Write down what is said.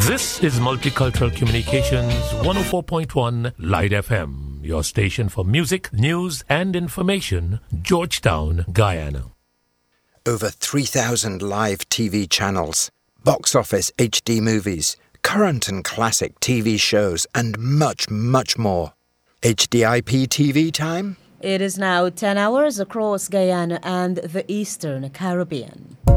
This is Multicultural Communications 104.1 Light FM, your station for music, news and information, Georgetown, Guyana. Over 3,000 live TV channels, box office HD movies, current and classic TV shows, and much, much more. HDIP TV time? It is now 10 hours across Guyana and the Eastern Caribbean.